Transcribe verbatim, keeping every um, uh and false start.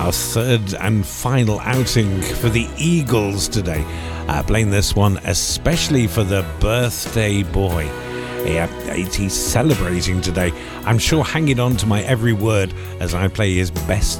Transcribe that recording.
our third and final outing for the Eagles today. Uh, playing this one especially for the birthday boy. Yeah, he's celebrating today. I'm sure hanging on to my every word as I play his best